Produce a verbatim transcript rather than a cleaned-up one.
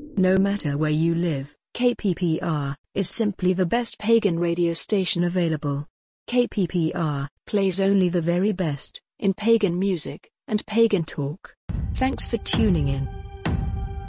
No matter where you live, K P P R is simply the best pagan radio station available. K P P R plays only the very best in pagan music and pagan talk. Thanks for tuning in.